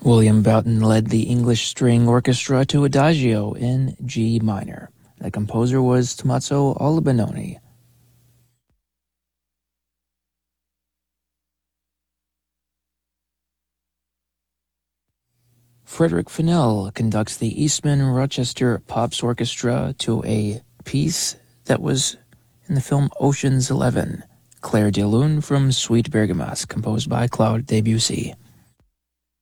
William Boughton led the English String Orchestra to Adagio in G minor. The composer was Tommaso Albinoni. Frederick Fennell conducts the Eastman Rochester Pops Orchestra to a piece that was in the film Ocean's 11, Clair de Lune from Suite Bergamasque, composed by Claude Debussy.